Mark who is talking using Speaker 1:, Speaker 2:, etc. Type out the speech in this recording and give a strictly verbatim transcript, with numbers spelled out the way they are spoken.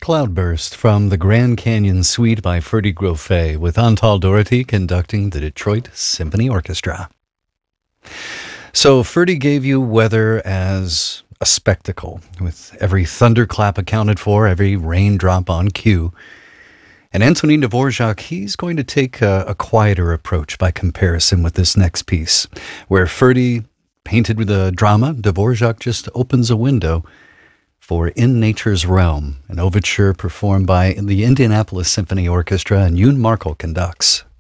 Speaker 1: Cloudburst from the Grand Canyon Suite by Ferdy Grofé, with Antal Doherty conducting the Detroit Symphony Orchestra. So Ferdy gave you weather as a spectacle, with every thunderclap accounted for, every raindrop on cue. And Antonin Dvorak, he's going to take a, a quieter approach by comparison with this next piece, where Ferdy painted with a drama, Dvorak just opens a window for In Nature's Realm, an overture performed by the Indianapolis Symphony Orchestra, and Yoon Markel conducts.